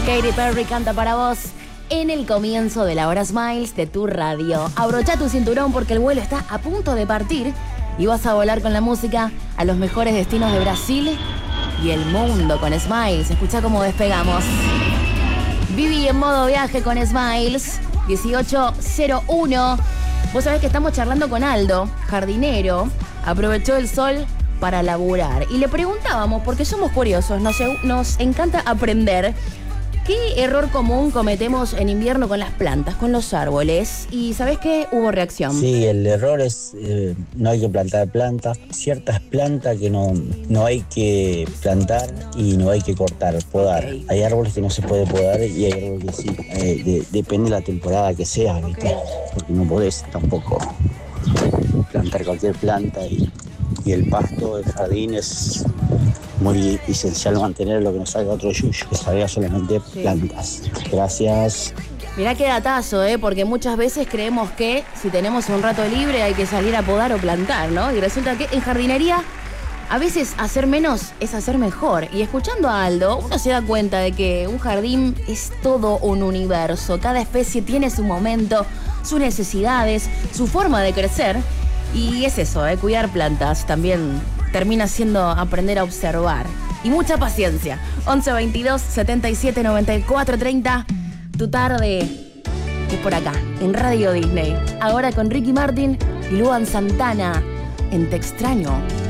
Katy Perry canta para vos en el comienzo de la hora Smiles de tu radio. Abrocha tu cinturón porque el vuelo está a punto de partir y vas a volar con la música a los mejores destinos de Brasil y el mundo con Smiles. Escucha cómo despegamos. Viví en modo viaje con Smiles 1801. Vos sabés que estamos charlando con Aldo, jardinero. Aprovechó el sol para laburar. Y le preguntábamos, porque somos curiosos, nos encanta aprender. ¿Qué error común cometemos en invierno con las plantas, con los árboles? Y ¿sabés qué? Hubo reacción. Sí, el error es no hay que plantar plantas. Ciertas plantas que no hay que plantar y no hay que cortar, podar. Okay. Hay árboles que no se puede podar y hay árboles que sí. Depende de la temporada que sea, ¿viste? Okay. Porque no podés tampoco plantar cualquier planta y el pasto, el jardín es muy esencial mantener lo que nos salga otro yuyo, que salga solamente plantas. Gracias. Mirá qué datazo, porque muchas veces creemos que si tenemos un rato libre hay que salir a podar o plantar, ¿no? Y resulta que en jardinería a veces hacer menos es hacer mejor. Y escuchando a Aldo, uno se da cuenta de que un jardín es todo un universo. Cada especie tiene su momento, sus necesidades, su forma de crecer. Y es eso, cuidar plantas también termina siendo aprender a observar. Y mucha paciencia. 11 22 77 94 30. Tu tarde es por acá, en Radio Disney. Ahora con Ricky Martin y Luan Santana en Te Extraño.